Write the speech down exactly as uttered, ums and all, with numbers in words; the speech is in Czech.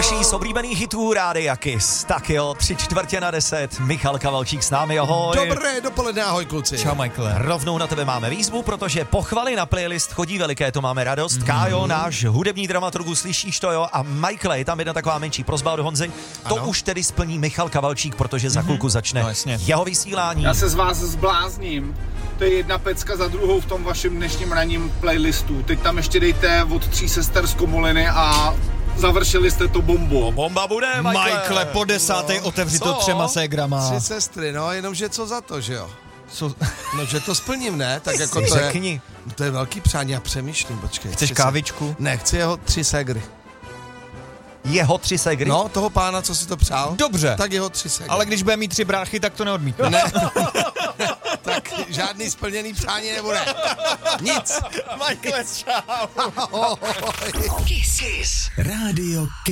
Další z oblíbených hitů Rádia Kiss. Tak jo, tři čtvrtě na deset. Michal Kavalčík s námi, ahoj. Dobré dopoledne, ahoj kluci. Čau, Michael. Rovnou na tebe máme výzvu, protože pochvaly na playlist chodí veliké, to máme radost. Mm. Kájo, náš hudební dramaturgu, slyšíš to, jo? A Michael, je tam jedna taková menší prosba od Honzy. To ano. už tedy splní Michal Kavalčík, protože za chvilku začne No, jasně. jeho vysílání. Já se z vás zblázním. To je jedna pecka za druhou v tom vašem dnešním ranním playlistu. Teď tam ještě dejte od tří sester z Komoliny a završili jste to bombu. Bomba bude, Michael. Michael, po desátej No, otevři co? to třema ségrama. Tři sestry, no, jenomže co za to, že jo? Co? No, že to splním, ne? Tak jako Si to je, řekni. to je velký přání, já přemýšlím, počkej. Chceš Tři kávičku? Se... Ne, chci jeho tři ségry. Jeho tři segry. No, toho pána, co si to přál. Dobře. Tak jeho tři ségry. Ale když bude mít tři bráchy, tak to neodmítne. Ne. Tak žádný splněný přání nebude. Nic. Michael, čau. Ahoj. Kiss. Kiss. Rádio Kiss.